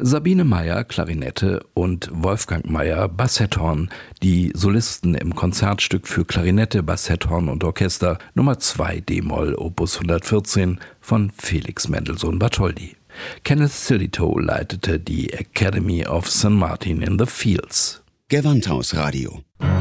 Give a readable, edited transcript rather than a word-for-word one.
Sabine Meyer, Klarinette und Wolfgang Meyer, Bassetthorn, die Solisten im Konzertstück für Klarinette, Bassetthorn und Orchester Nummer 2 d-Moll Opus 114 von Felix Mendelssohn Bartholdy. Kenneth Silito leitete die Academy of St. Martin in the Fields. Gewandhausradio.